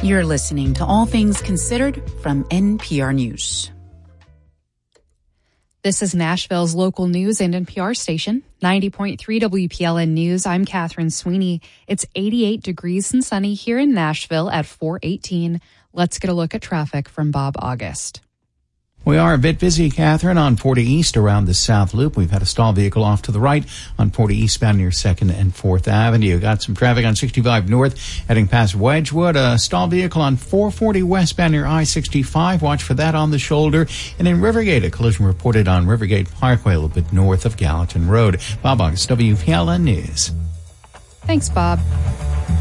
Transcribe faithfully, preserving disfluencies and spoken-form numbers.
You're listening to All Things Considered from N P R News. This is Nashville's local news and N P R station, ninety point three W P L N News. I'm Catherine Sweeney. It's eighty-eight degrees and sunny here in Nashville at four eighteen. Let's get a look at traffic from Bob August. We are a bit busy, Catherine, on forty East around the South Loop. We've had a stalled vehicle off to the right on forty eastbound near second and fourth Avenue. Got some traffic on sixty-five North heading past Wedgwood. A stalled vehicle on four forty westbound near I sixty-five. Watch for that on the shoulder. And in Rivergate, a collision reported on Rivergate Parkway a little bit north of Gallatin Road. Bob August, W P L N News. Thanks, Bob.